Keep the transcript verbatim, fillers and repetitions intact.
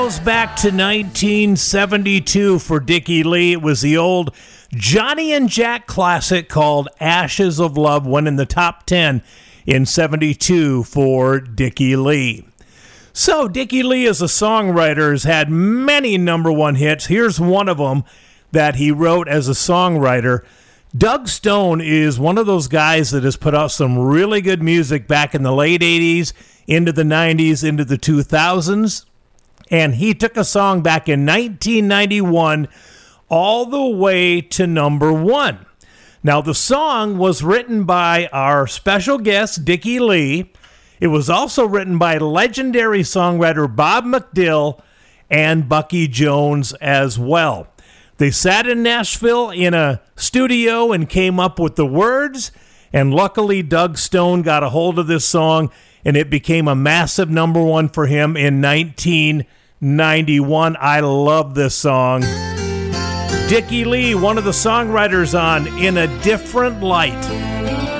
Goes back to nineteen seventy-two for Dickie Lee. It was the old Johnny and Jack classic called Ashes of Love, went in the top ten in seventy-two for Dickie Lee. So Dickie Lee as a songwriter has had many number one hits. Here's one of them that he wrote as a songwriter. Doug Stone is one of those guys that has put out some really good music back in the late eighties, into the nineties, into the two thousands. And he took a song back in nineteen ninety-one all the way to number one. Now, the song was written by our special guest, Dickie Lee. It was also written by legendary songwriter Bob McDill and Bucky Jones as well. They sat in Nashville in a studio and came up with the words, and luckily Doug Stone got a hold of this song, and it became a massive number one for him in nineteen ninety-one. I love this song. Dickie Lee, one of the songwriters on In a Different Light.